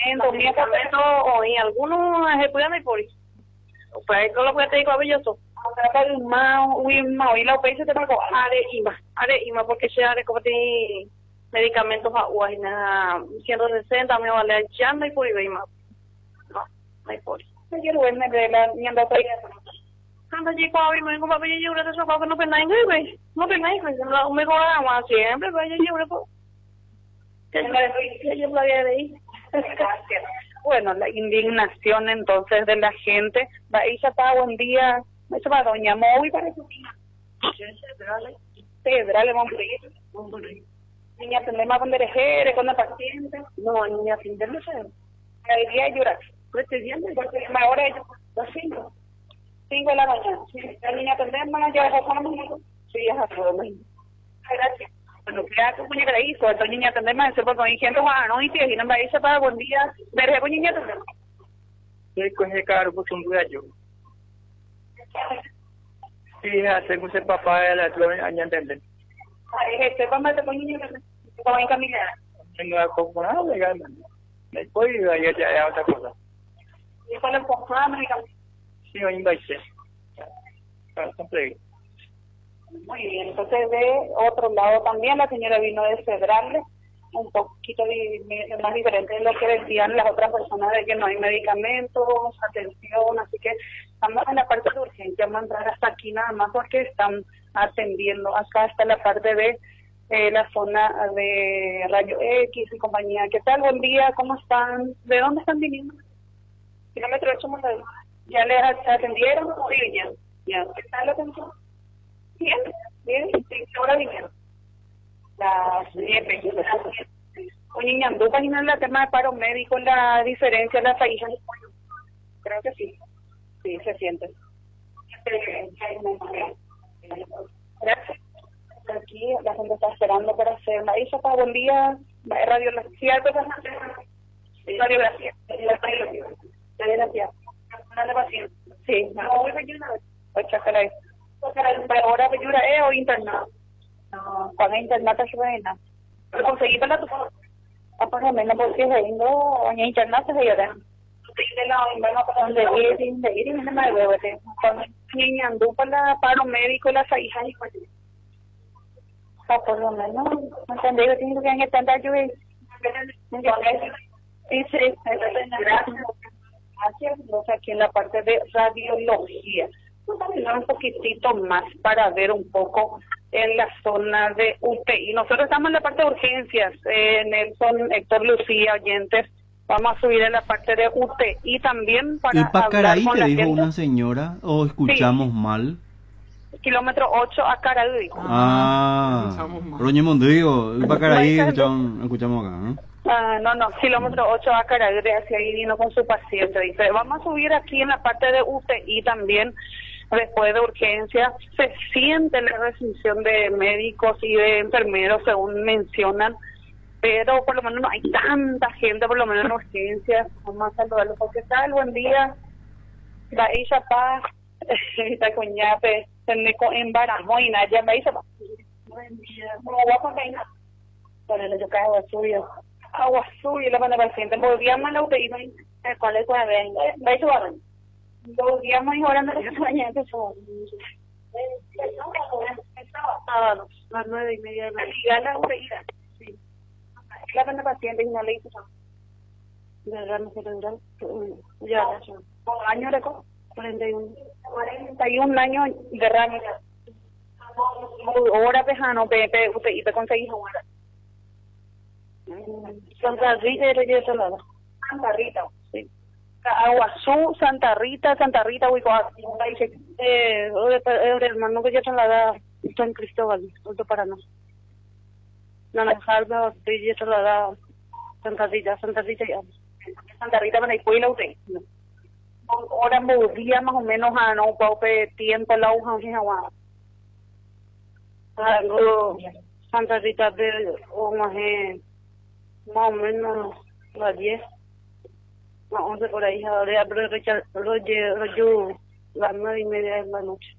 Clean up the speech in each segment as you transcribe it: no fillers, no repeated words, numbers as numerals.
medicamentos o en algunos ejecutan por eso. Pues no lo puede tener cabelloso. Para el y la OPS te marcó are porque se are como tiene medicamentos a UAINA 160 me vale echando y por ahí más. No hay por eso. Yo quiero verme de la niña de cuando chico a me como papá yo de eso que no pensáis güey. No pensáis pues lo mejor más siempre pues yo yo lo había de ahí. Bueno, la indignación entonces de la gente. Ella está buen día. Eso va doña Moy para su hija. Pedrale, vamos a ir. Niña, tendremos con derejere, con la paciente. No, niña, sin derejere. El día llorar. Pues te entiendes, porque ahora ellos, las 5 de la mañana. La niña tendremos, ya a la sí, es a todo. Gracias. Bueno, ya tu puña que le hizo, esta niña tendremos, porque hay gente no y tiene, no va a irse para buen día. Dereje, pues niña tendremos. Sí, con ese caro, pues un gallo. Sí, hace mucho papá de la colonia, ya entienden. Vamos a poner niña que va a caminar. Tengo a comprar, legalmente. Me puedo ir a ir a otra cosa. ¿Y cuál es el programa? Sí, hoy va a ser. Muy bien, entonces de otro lado también la señora vino de Cedrale, un poquito más diferente de lo que decían las otras personas de que no hay medicamentos, atención, así que estamos en la parte de urgencia, vamos a entrar hasta aquí nada más porque están atendiendo. Acá está la parte de la zona de Rayo X y compañía. ¿Qué tal? Buen día, ¿cómo están? ¿De dónde están viniendo? Kilómetro 8 Monterrey. ¿Ya les atendieron? Sí, ya. ¿Qué tal la atención? Bien, ¿qué hora vinieron? Las 7. Oye, Ñandú, ¿imaginan el tema de paro médico, la diferencia, las hijas? Creo que sí. Sí, se siente. Gracias. Aquí la gente está esperando para hacer la ISA para buen día, radiografía, radiografía, radiografía. Sí, ahora peyura o internado. No, cuando internado es buena. Pero conseguí para tu por lo menos porque es indo en internado se llora. De ir en la bebé con niña andú para paro médico las hijas y pues por lo menos no entendí que tiene que en tanta lluvia. Sí, gracias. Aquí en la parte de radiología. Un poquitito más para ver un poco en la zona de UTI. Nosotros estamos en la parte de urgencias, Nelson, Héctor, Lucía, oyentes. Vamos a subir en la parte de UTI también para ¿Y Pacaraí hablar con te la dijo gente. una señora o escuchamos mal? Kilómetro 8 a Caraí. Roñe Mondrigo, Pacaraí escuchamos acá, ¿no? No, kilómetro 8 a Caraí, hacia ahí vino con su paciente. Dice, vamos a subir aquí en la parte de UTI también. Después de urgencia, se siente la restricción de médicos y de enfermeros, según mencionan, pero por lo menos no hay tanta gente, por lo menos en urgencias. Vamos a saludarlos porque tal, buen día. La Isha Paz, esta cuñape, en Baramo y Naya, la Isha Paz. Buen día. ¿Cómo va con Reina? Para yo cae agua suya. Agua suya, la manda paciente. Volvíamos a la UTI, ¿cuál es la venga? La Isha Paz. 2 días más orando de la mañana que son sábados, las 9:30 de la mañana. La urgencia, sí. La pena paciente y no le hizo derrame cerebral. Ya, con años de 41 años derrame. Ahora pejano, usted y te conseguís ahora. Santa Rita y Reyes Salada. Santa Rita, sí. Aguazú, Santa Rita, Huicoa, el hermano que ya se la da San Cristóbal, Alto Paraná. Naranjalda, ya se la da Santa Rita ya. Santa Rita, para el pueblo usted. Ahora me día más o menos a no paupe tiempo la hoja en Agua. Santa Rita de o más o menos las 10. No, 11 por ahí, ahora pero yo las 9:30 de la noche.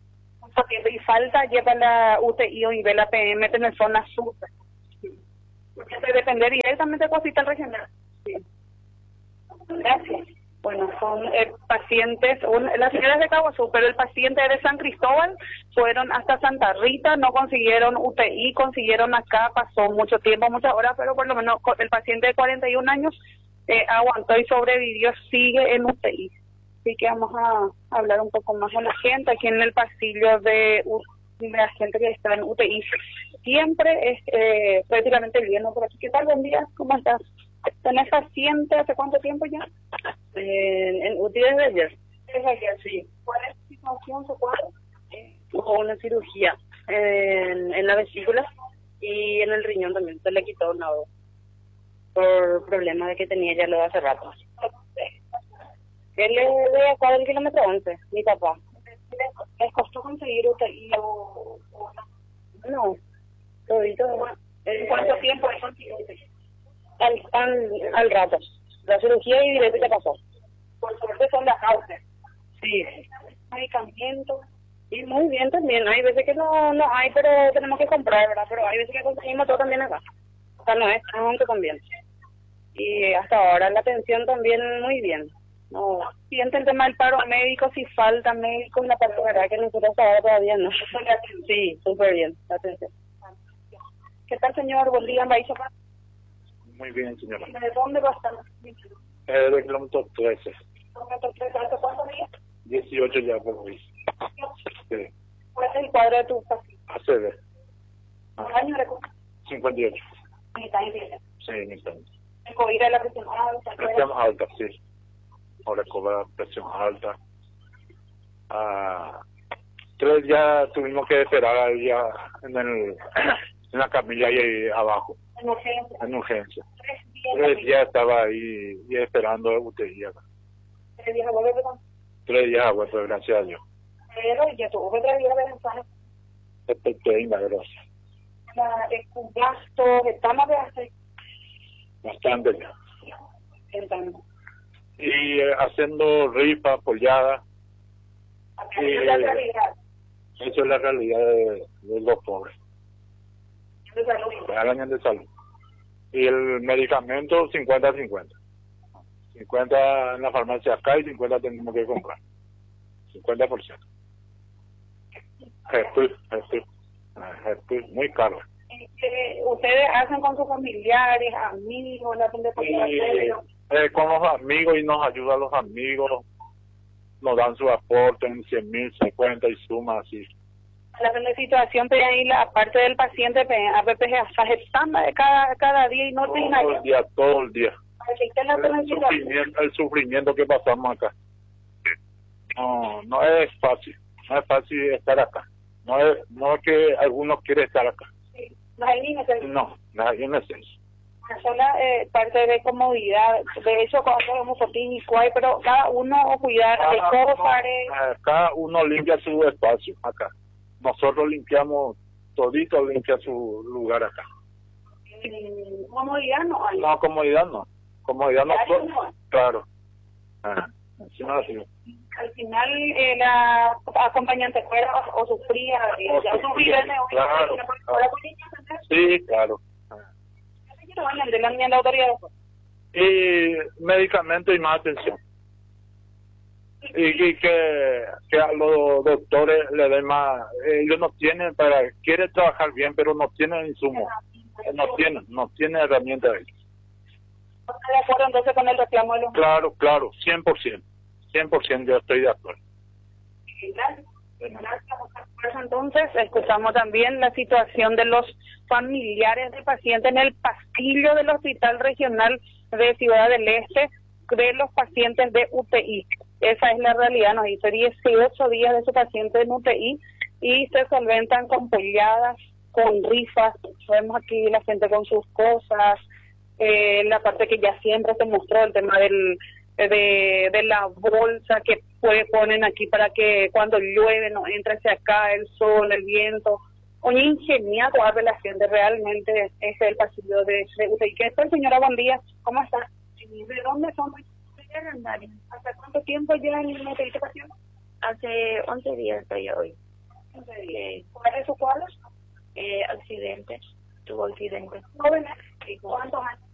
Y falta lleva la UTI y ve la PM en zona sur. porque se depende directamente del hospital regional. Sí. Gracias. Bueno, son pacientes, las señoras de Caguazú, pero el paciente de San Cristóbal fueron hasta Santa Rita, no consiguieron UTI, consiguieron acá, pasó mucho tiempo, muchas horas, pero por lo menos el paciente de 41 años aguantó y sobrevivió, sigue en UTI. Así que vamos a hablar un poco más con la gente aquí en el pasillo de la gente que está en UTI. Siempre es prácticamente el lleno por aquí. ¿Qué tal? Buen día, ¿cómo estás? ¿Tenés paciente hace cuánto tiempo ya? En UTI desde ayer. Desde ayer, sí. ¿Cuál es la situación, su cuadro? Hubo una cirugía en la vesícula y en el riñón también. Se le quitó un lado por problemas de que tenía ya lo de hace rato. Él es de acá del kilómetro 11, mi papá. ¿Les costó conseguir UTI o no? No, todito. ¿En cuánto tiempo es conseguido UTI? Al rato. La cirugía y directo ya pasó. Por suerte son las causas. Sí. Medicamentos. Y muy bien también. Hay veces que no hay, pero tenemos que comprar, ¿verdad? Pero hay veces que conseguimos todo también acá. O sea, no es tanto también. Y hasta ahora la atención también muy bien. No. Siente el tema del paro médico, si falta médicos, la parte verdad que nosotros hasta ahora todavía no. Sí, súper bien, la atención. ¿Qué tal, señor? Buen día, Maíso. Muy bien, señora. ¿De dónde va a estar? De kilómetro 13. ¿Kilómetro 13? ¿Hace cuántos días? 18 ya por hoy. Sí. ¿Cuál es el cuadro de tu paciente? ACV. ¿Un año de 58. ¿Mitad y media? Sí, mitad. ¿El COVID de la presión alta? Presión alta, sí. Ahora cobra presión alta. 3 días tuvimos que esperar ahí en la camilla ahí abajo. ¿En urgencia? En urgencia. 3 días. 3 días estaba ahí y esperando UTI acá. 3 días a volver, perdón. 3 días a vuelta, gracias a Dios. Pero ya tuvo 3 días de mensaje. Venga, gracias. Un gasto, estamos de hacer. Bastante ya. Entrando. Y haciendo rifas, polladas. Esa es la realidad. Eso es la realidad de los pobres. De salud. Ganan de salud. Y el medicamento 50-50. 50 en la farmacia acá y 50 tenemos que comprar. 50%. Es muy caro. ¿Ustedes hacen con sus familiares, amigos, la gente con los amigos y nos ayudan los amigos, nos dan su aporte en 100.000, 50 y suma así. La situación, pero ahí la parte del paciente, APPG, está gestando de cada día y no tiene nada. Todo el día. El sufrimiento que pasamos acá. No es fácil. No es fácil estar acá. No es que algunos quieren estar acá. Sí. No hay ni necesidad. No hay necesidad. Sola parte de comodidad. De hecho, cuando tenemos fotín pero cada uno cuidar de todo cada uno limpia su espacio acá. Nosotros limpiamos, todito limpia su lugar acá. Comodidad no hay. No, comodidad no. Comodidad no. Claro. Así no así. Al final, la acompañante fuera o sufría. Claro. Sí, claro. La autoridad. Y medicamento y más atención. Y que a los doctores le den más. Ellos no tienen quieren trabajar bien, pero no tienen insumos. No tienen herramientas. ¿Está de acuerdo entonces con el reclamo de los... Claro, 100%. 100% yo estoy de acuerdo. Entonces, escuchamos también la situación de los familiares de pacientes en el pasillo del Hospital Regional de Ciudad del Este, de los pacientes de UTI. Esa es la realidad, nos dice 18 días de su paciente en UTI y se solventan con polladas, con rifas. Vemos aquí la gente con sus cosas, la parte que ya siempre se mostró, el tema de la bolsa que ponen aquí para que cuando llueve no entre hacia acá el sol, el viento. Un ingeniado abre la gente, realmente es el pasillo de UTI. ¿Qué tal, señora? Buen día, ¿cómo está? ¿De dónde son? ¿Hace cuánto tiempo ya en UTI paciente? Hace 11 días estoy hoy. 11 días. ¿Cuál es su cuadro? Accidente. tuvo accidente. Jóvenes, ¿y cuántos años?